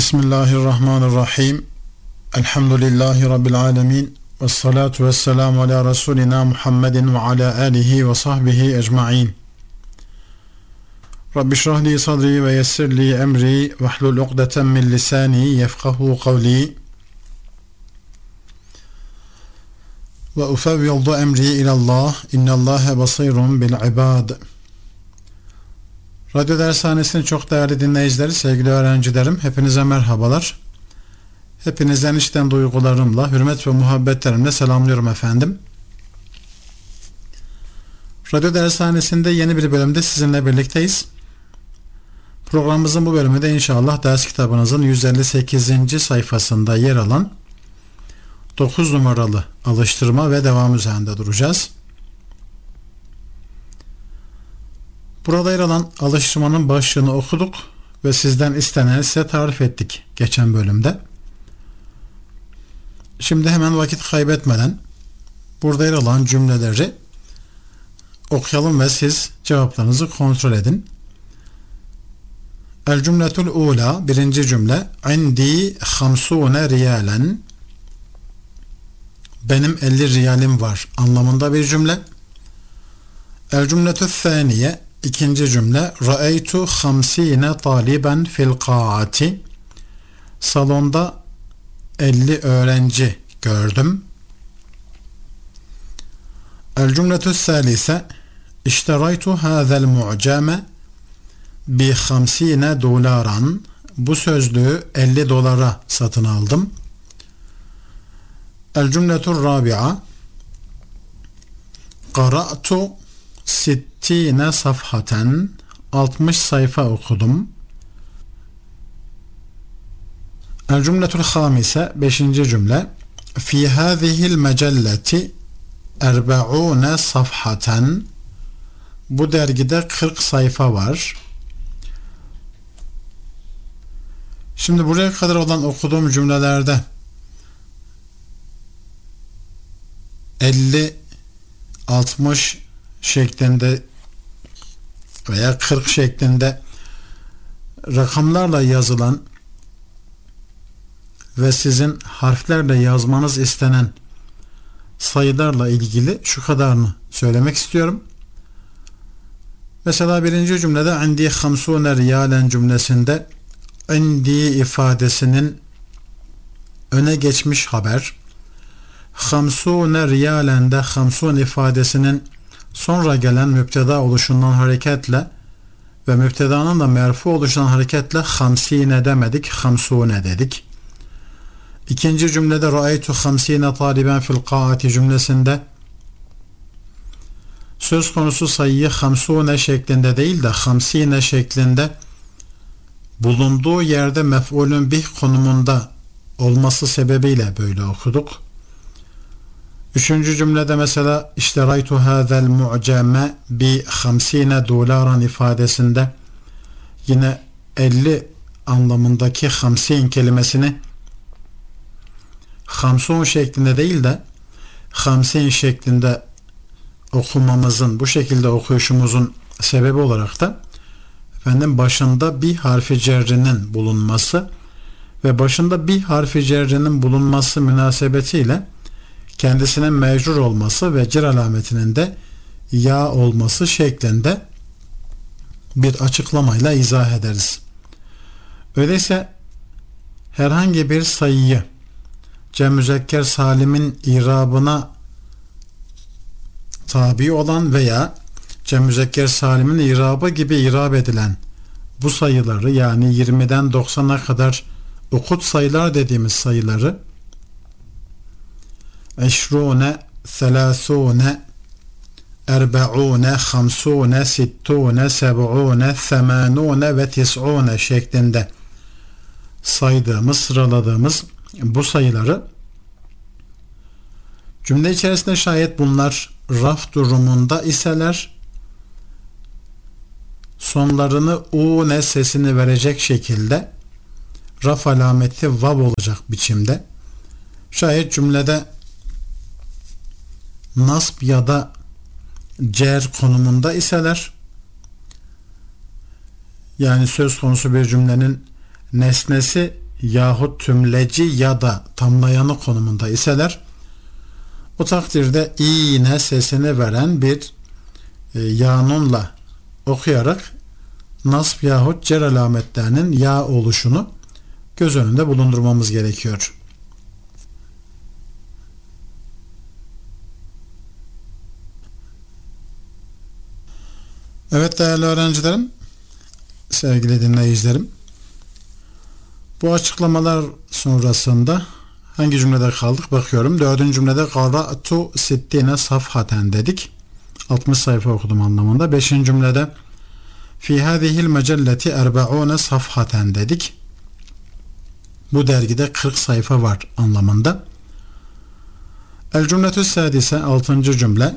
Bismillahirrahmanirrahim. Elhamdülillahi Rabbil alemin. Vessalatu vesselamu ala Resulina Muhammedin ve ala alihi ve sahbihi ecma'in. Rabbi şrahli sadri ve yessirli emri ve hlul uqdeten min lisani yefkahu kavli. Ve ufevvildu emri ilallah. İnnallâhe basirun bil ibad. Radyo Dershanesi'nin çok değerli dinleyicileri, sevgili öğrencilerim, hepinize merhabalar. Hepinizden içten duygularımla, hürmet ve muhabbetlerimle selamlıyorum efendim. Radyo Dershanesi'nde yeni bir bölümde sizinle birlikteyiz. Programımızın bu bölümünde inşallah ders kitabınızın 158. sayfasında yer alan 9 numaralı alıştırma ve devam üzerinde duracağız. Burada yer alan alıştırmanın başlığını okuduk ve sizden isteneni size tarif ettik geçen bölümde. Şimdi hemen vakit kaybetmeden burada yer alan cümleleri okuyalım ve siz cevaplarınızı kontrol edin. El cümletul ula, birinci cümle, indi 50 riyalen, benim 50 riyalim var anlamında bir cümle. El cümletul thaniye, İkinci cümle, ra'eytu 50 taliben fil qa'ati, salonda 50 öğrenci gördüm. El cümletü salise, işteraytu hâzel mu'came bi 50 dolaran, bu sözlüğü 50 dolara satın aldım. El cümletü rabi'a, qara'tu 60 safhaten, 60 sayfa okudum. El cümletül hamise, 5. cümle, fi hâzihil mecelleti 40 safhaten, bu dergide 40 sayfa var. Şimdi buraya kadar olan okuduğum cümlelerde 50, 60 şeklinde veya 40 şeklinde rakamlarla yazılan ve sizin harflerle yazmanız istenen sayılarla ilgili şu kadarını söylemek istiyorum. Mesela birinci cümlede indi 50 riyalen cümlesinde indi ifadesinin öne geçmiş haber, 50 riyalen de 50 ifadesinin sonra gelen müpteda oluşundan hareketle ve müptedanın da merfu oluşundan hareketle 50 demedik, 50 dedik. İkinci cümlede ra'eytu 50 taliben fil qa'ati cümlesinde söz konusu sayıyı 50 şeklinde değil de 50 şeklinde bulunduğu yerde mef'ulün bih konumunda olması sebebiyle böyle okuduk. Üçüncü cümlede mesela işteraytu hâzel mu'ceme bi 50 dolaran ifadesinde yine 50 anlamındaki 50 kelimesini 50 şeklinde değil de 50 şeklinde okumamızın, bu şekilde okuyuşumuzun sebebi olarak da başında bir harfi cerrinin bulunması ve başında bir harfi cerrinin bulunması münasebetiyle kendisine mecrur olması ve cer alametinin de ya olması şeklinde bir açıklamayla izah ederiz. Öyleyse herhangi bir sayıyı cem müzekker salimin irabına tabi olan veya cem müzekker salimin irabı gibi irab edilen bu sayıları, yani 20'den 90'a kadar ukut sayılar dediğimiz sayıları 20, 30, 40, 50, 60, 70, 80 ve 90 şeklinde saydığımız, sıraladığımız bu sayıları cümle içerisinde şayet bunlar raf durumunda iseler sonlarını u sesini verecek şekilde raf alameti vav olacak biçimde, şayet cümlede nasb ya da cer konumunda iseler, yani söz konusu bir cümlenin nesnesi yahut tümleci ya da tamlayanı konumunda iseler, o takdirde iğne sesini veren bir yanunla okuyarak nasb yahut cer alametlerinin ya oluşunu göz önünde bulundurmamız gerekiyor. Evet değerli öğrencilerim, sevgili dinleyicilerim, bu açıklamalar sonrasında hangi cümlede kaldık bakıyorum. 4. cümlede qara'tu sittine safhaten dedik. 60 sayfa okudum anlamında. 5. cümlede fi hadihil mecelleti 40 safhaten dedik. Bu dergide 40 sayfa var anlamında. El cümletü sadise 6. cümle,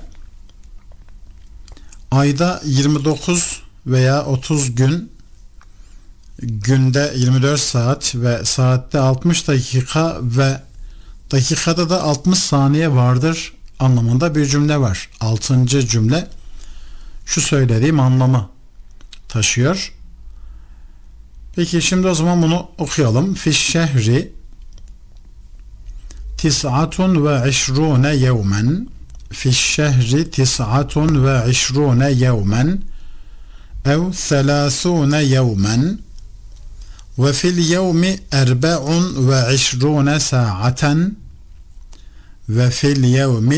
ayda 29 veya 30 gün, günde 24 saat ve saatte 60 dakika ve dakikada da 60 saniye vardır anlamında bir cümle var. 6. cümle şu söylediğim anlamı taşıyor. Peki şimdi o zaman bunu okuyalım. Fişşehri 29 yevmen, fişşehri 29 yevmen ev 30 yevmen ve fil yevmi 24 saaten ve fil yevmi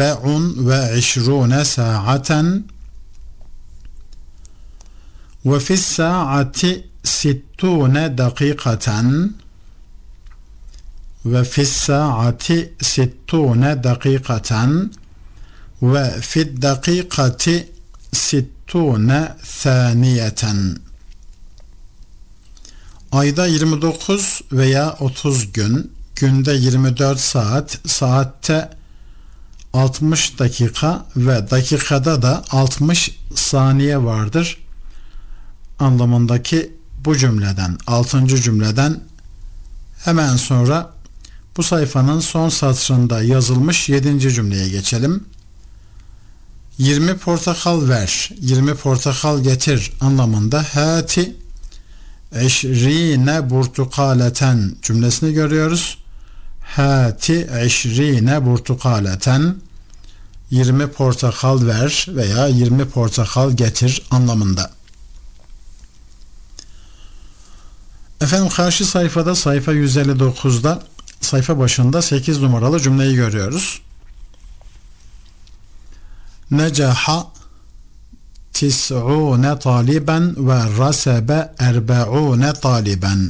24 saaten ve fis saati 60 dakikaten ve fis saati 60 dakikaten ve fid dakikati 60 saniyeten. Ayda 29 veya 30 gün, günde 24 saat, saatte 60 dakika ve dakikada da 60 saniye vardır anlamındaki bu cümleden, 6. cümleden hemen sonra bu sayfanın son satırında yazılmış 7. cümleye geçelim. 20 portakal ver, 20 portakal getir anlamında hati 20 burtukaleten cümlesini görüyoruz. Hati 20 burtukaleten, 20 portakal ver veya 20 portakal getir anlamında. Efendim karşı sayfada, sayfa 159'da, sayfa başında 8 numaralı cümleyi görüyoruz. Necaha 90 taliben ve rasebe 40 taliben.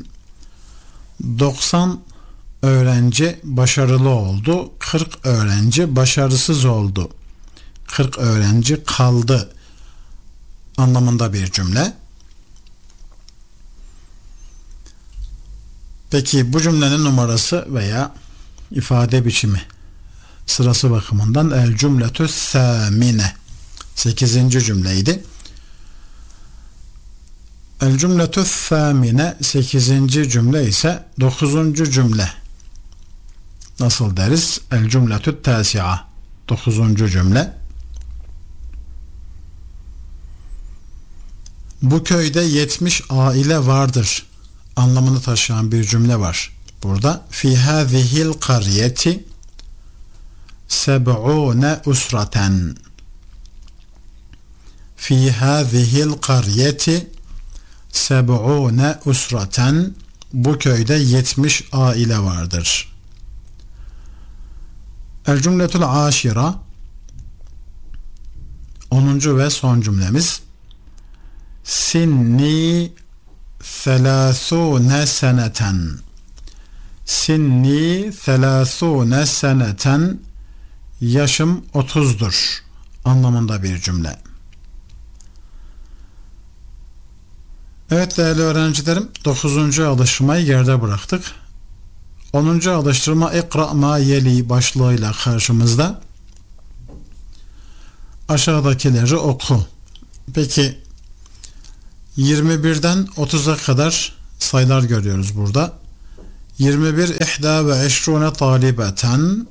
90 öğrenci başarılı oldu, 40 öğrenci başarısız oldu. 40 öğrenci kaldı anlamında bir cümle. Peki bu cümlenin numarası veya ifade biçimi, sırası bakımından el cümletü sâmine 8. cümleydi. El cümletü sâmine 8. cümle ise 9. cümle. Nasıl deriz? El cümletü tâsi'a 9. cümle. Bu köyde 70 aile vardır anlamını taşıyan bir cümle var. Burada fi hâzihil karyeti 70 usraten. Fi hâzihil karyeti 70 usraten. Bu köyde 70 aile vardır. El cümletül aşira 10. ve son cümlemiz. Sinni 30 seneten. Sinni 30 seneten. Yaşım 30'dur anlamında bir cümle. Evet değerli öğrencilerim, 9. alıştırmayı geride bıraktık. 10. alıştırma İkra ma yeli başlığıyla karşımızda. Aşağıdakileri oku. Peki 21'den 30'a kadar sayılar görüyoruz burada. 21 ihda ve 20 talibeten,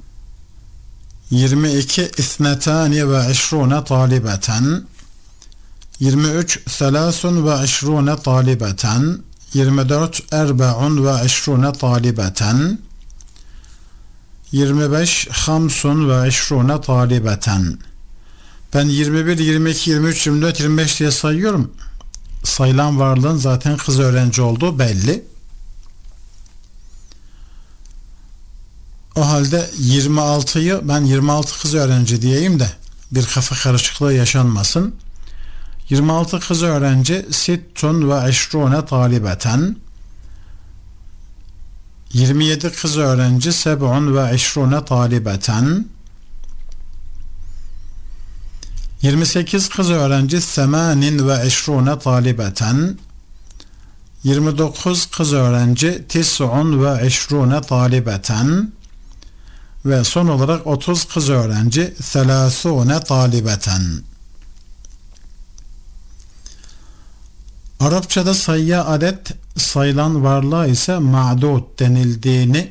22 ithnetani ve 20 talibeten, 23 30 ve 20 talibeten, 24 erbe'un ve eşrune talibeten, 25 hamsun ve eşrune talibeten. Ben 21, 22, 23, 24, 25 diye sayıyorum. Sayılan varlığın zaten kız öğrenci olduğu belli. O halde 26'yı ben 26 kız öğrenci diyeyim de bir kafa karışıklığı yaşanmasın. 26 kız öğrenci sittun ve eşrune talibeten, 27 kız öğrenci seb'un ve eşrune talibeten, 28 kız öğrenci semanin ve eşrune talibeten, 29 kız öğrenci tis'un ve eşrune talibeten ve son olarak 30 kız öğrenci selasune talibeten. Arapçada sayıya adet, sayılan varlığa ise ma'dud denildiğini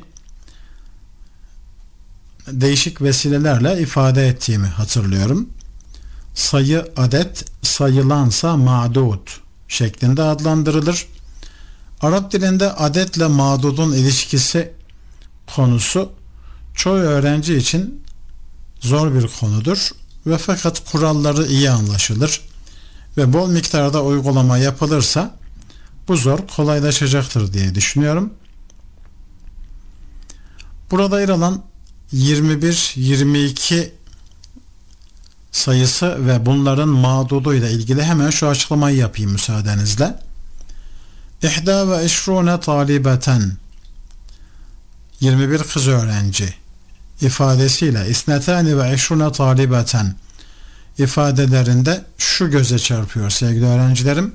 değişik vesilelerle ifade ettiğimi hatırlıyorum. Sayı adet, sayılansa ma'dud şeklinde adlandırılır. Arap dilinde adetle ma'dudun ilişkisi konusu çoğu öğrenci için zor bir konudur ve fakat kuralları iyi anlaşılır ve bol miktarda uygulama yapılırsa bu zor kolaylaşacaktır diye düşünüyorum. Burada yer alan 21, 22 sayısı ve bunların mağdudu ile ilgili hemen şu açıklamayı yapayım müsaadenizle. İhda ve eşrune talibeten, 21 kız öğrenci ifadesiyle isnetani ve eşrune talibeten ifadelerinde şu göze çarpıyor sevgili öğrencilerim.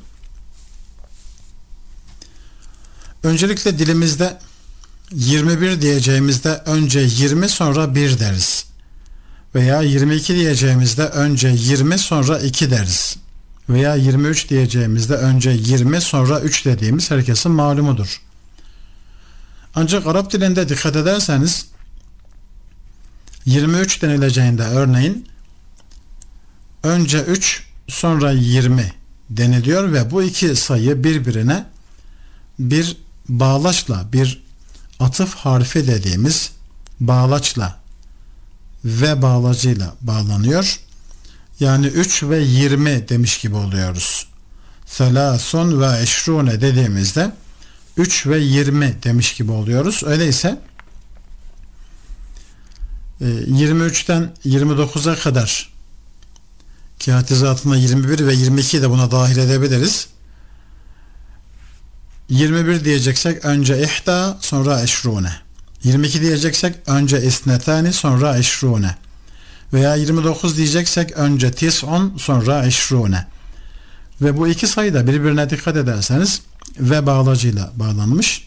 Öncelikle dilimizde 21 diyeceğimizde önce 20 sonra 1 deriz. Veya 22 diyeceğimizde önce 20 sonra 2 deriz. Veya 23 diyeceğimizde önce 20 sonra 3 dediğimiz herkesin malumudur. Ancak Arap dilinde dikkat ederseniz 23 denileceğinde örneğin önce 3 sonra 20 deniliyor ve bu iki sayı birbirine bir bağlaçla, bir atıf harfi dediğimiz bağlaçla ve bağlacıyla bağlanıyor. Yani 3 ve 20 demiş gibi oluyoruz. Selasun ve eşrune dediğimizde 3 ve 20 demiş gibi oluyoruz. Öyleyse 23'ten 29'a kadar ki hatizatında 21 ve 22 de buna dahil edebiliriz. 21 diyeceksek önce ihda sonra eşrune. 22 diyeceksek önce isnetani sonra eşrune. Veya 29 diyeceksek önce tis'un sonra eşrune. Ve bu iki sayı da birbirine dikkat ederseniz ve bağlacıyla bağlanmış.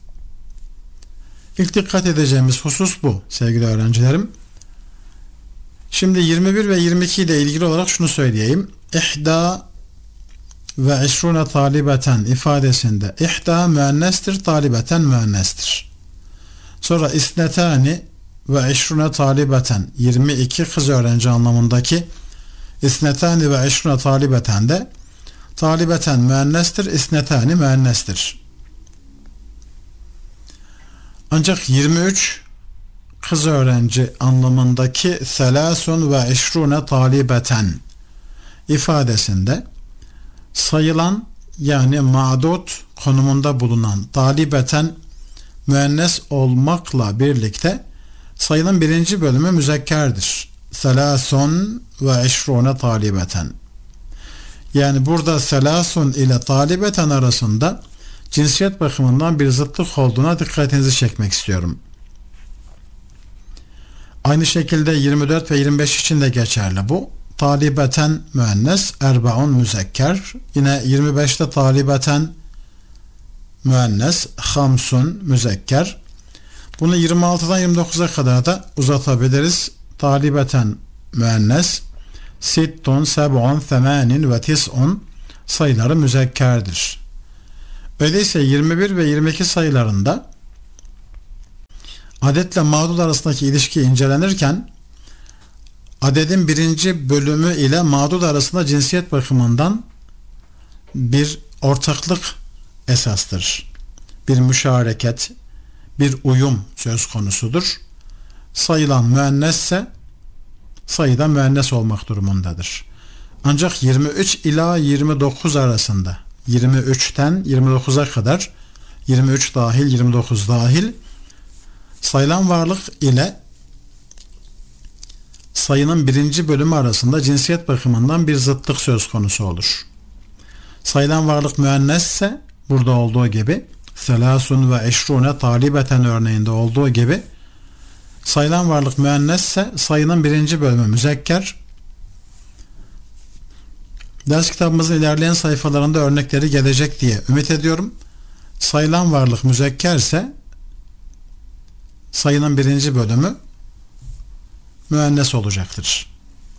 İlk dikkat edeceğimiz husus bu sevgili öğrencilerim. Şimdi 21 ve 22 ile ilgili olarak şunu söyleyeyim. İhda ve eşrune talibeten ifadesinde ihda müennestir, talibeten müennestir. Sonra isnetani ve eşrune talibeten 22 kız öğrenci anlamındaki isnetani ve eşrune talibeten de talibeten müennestir, isnetani müennestir. Ancak 23 kız öğrenci anlamındaki selasun ve eşrune talibeten ifadesinde sayılan yani ma'dud konumunda bulunan talibeten müennes olmakla birlikte sayının birinci bölümü müzekkerdir. Selasun ve eşrune talibeten. Yani burada selasun ile talibeten arasında cinsiyet bakımından bir zıtlık olduğuna dikkatinizi çekmek istiyorum. Aynı şekilde 24 ve 25 için de geçerli bu. Talibeten müennes, erbaun müzekker. Yine 25'te talibeten müennes, hamsun müzekker. Bunu 26'dan 29'a kadar da uzatabiliriz. Talibeten müennes, sittun, seb'un, themanin ve tis'un sayıları müzekkerdir. Öyleyse 21 ve 22 sayılarında adetle mağdud arasındaki ilişki incelenirken adedin birinci bölümü ile mağdud arasında cinsiyet bakımından bir ortaklık esastır. Bir müşareket, bir uyum söz konusudur. Sayılan müennesse sayıda müennes olmak durumundadır. Ancak 23 ila 29 arasında, 23'ten 29'a kadar, 23 dahil 29 dahil, sayılan varlık ile sayının birinci bölümü arasında cinsiyet bakımından bir zıtlık söz konusu olur. Sayılan varlık müennesse burada olduğu gibi, selasun ve eşrune talibeten örneğinde olduğu gibi, sayılan varlık müennesse sayının birinci bölümü müzekker. Ders kitabımızın ilerleyen sayfalarında örnekleri gelecek diye ümit ediyorum. Sayılan varlık müzekkerse sayının birinci bölümü müennes olacaktır.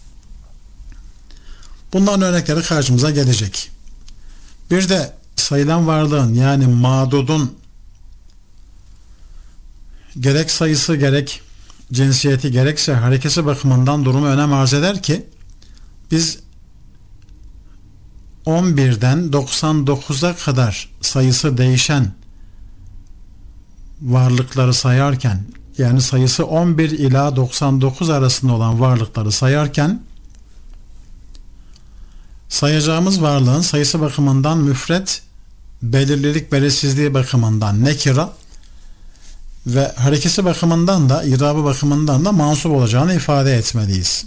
Bunların örnekleri karşımıza gelecek. Bir de sayılan varlığın yani madudun gerek sayısı gerek cinsiyeti gerekse harekesi bakımından durumu önem arz eder ki biz 11'den 99'a kadar sayısı değişen varlıkları sayarken, yani sayısı 11 ila 99 arasında olan varlıkları sayarken, sayacağımız varlığın sayısı bakımından müfret, belirlilik belirsizliği bakımından nekira ve harekesi bakımından da irabı bakımından da mansup olacağını ifade etmeliyiz.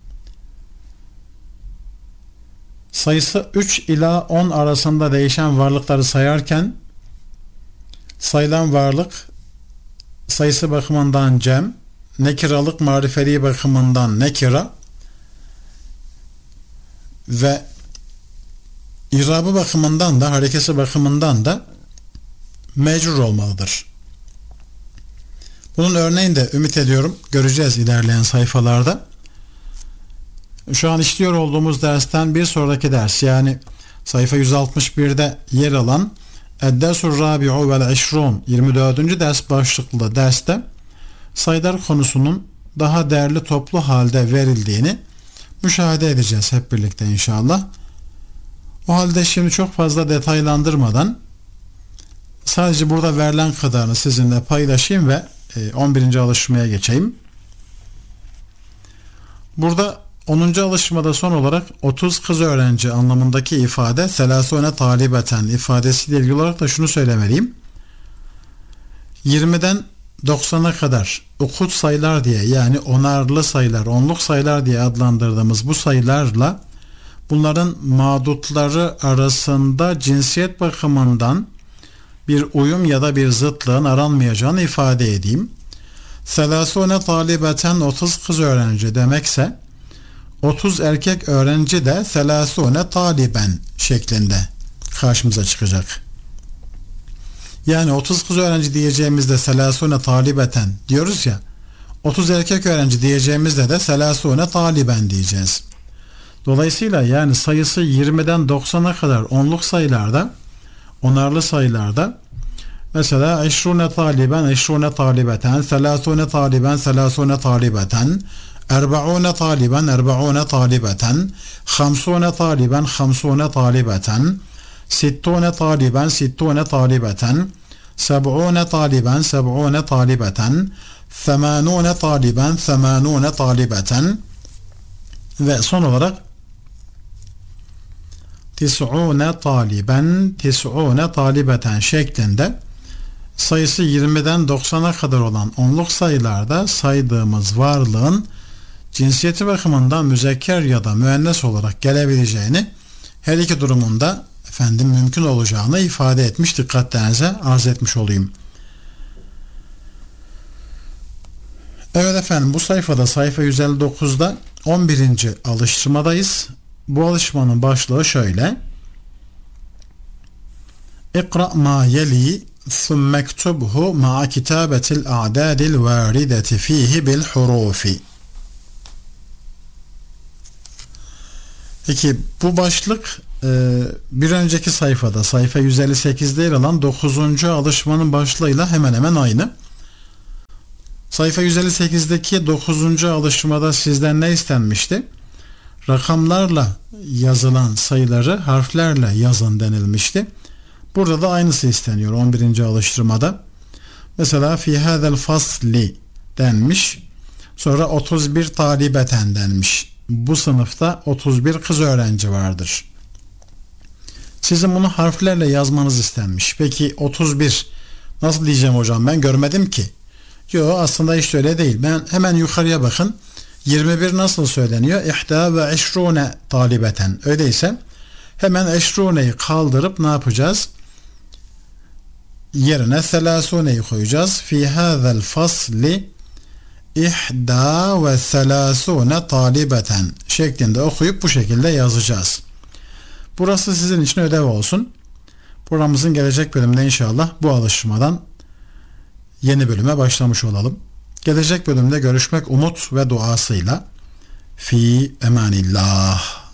Sayısı 3 ila 10 arasında değişen varlıkları sayarken sayılan varlık sayısı bakımından cem, nekiralık marifeliği bakımından nekira ve irabı bakımından da harekesi bakımından da mecrur olmalıdır. Bunun örneğini de ümit ediyorum göreceğiz ilerleyen sayfalarda. Şu an işliyor olduğumuz dersten bir sonraki ders, yani sayfa 161'de yer alan Ed-Dersur Rabi'u vel Eşrun 24. ders başlıklı derste sayılar konusunun daha değerli toplu halde verildiğini müşahede edeceğiz hep birlikte inşallah. O halde şimdi çok fazla detaylandırmadan sadece burada verilen kadarını sizinle paylaşayım ve 11. alışmaya geçeyim. Burada 10. alışmada son olarak 30 kız öğrenci anlamındaki ifade selasune talibeten ifadesiyle ilgili olarak da şunu söylemeliyim. 20'den 90'a kadar ukut sayılar diye, yani onarlı sayılar, onluk sayılar diye adlandırdığımız bu sayılarla bunların madutları arasında cinsiyet bakımından bir uyum ya da bir zıtlığın aranmayacağını ifade edeyim. Selasune talibeten 30 kız öğrenci demekse 30 erkek öğrenci de selasune taliben şeklinde karşımıza çıkacak. Yani 30 kız öğrenci diyeceğimizde selasune talibeten diyoruz ya, 30 erkek öğrenci diyeceğimizde de selasune taliben diyeceğiz. Dolayısıyla yani sayısı 20'den 90'a kadar onluk sayılarda, onarlı sayılarda mesela eşrune taliben, eşrune talibeten, selasune taliben, selasune talibeten, erbaune taliben, erbaune talibeten, hamsune taliben, hamsune talibeten, sittune taliben, sittune talibeten, seb'une taliben, seb'une talibeten, semanune taliben, semanune talibeten ve son olarak tis'une taliben, tis'une talibeten şeklinde sayısı 20'den 90'a kadar olan onluk sayılarda saydığımız varlığın cinsiyeti bakımından müzekker ya da müennes olarak gelebileceğini, her iki durumunda mümkün olacağını ifade etmiş, dikkatlerinize arz etmiş olayım. Evet efendim, bu sayfada sayfa 159'da 11. alıştırmadayız. Bu alışmanın başlığı şöyle: İkra ma yeli ثُمَّ اكْتُبْهُ مَعَ كِتَابَةِ الْاَعْدَادِ الْوَارِدَةِ ف۪يهِ بِالْحُرُوفِ. Peki bu başlık bir önceki sayfada, sayfa 158'de yer alan 9. alışmanın başlığıyla hemen hemen aynı. Sayfa 158'deki 9. alışmada sizden ne istenmişti? Rakamlarla yazılan sayıları harflerle yazın denilmişti. Burada da aynısı isteniyor 11. alıştırmada. Mesela fi hadel fasli denmiş. Sonra 31 talibeten denmiş. Bu sınıfta 31 kız öğrenci vardır. Sizin bunu harflerle yazmanız istenmiş. Peki 31 nasıl diyeceğim hocam, ben görmedim ki. Yok, aslında hiç öyle değil. Ben hemen yukarıya bakın. 21 nasıl söyleniyor? İhda ve eşrune talibeten. Öyleyse hemen eşruneyi kaldırıp ne yapacağız? Yerine selasuneyi koyacağız. Fi hazel fasli ihda ve selasune talibeten şeklinde okuyup bu şekilde yazacağız. Burası sizin için ödev olsun. Programımızın gelecek bölümünde inşallah bu alıştırmadan yeni bölüme başlamış olalım. Gelecek bölümde görüşmek umut ve duasıyla. Fi emanillah.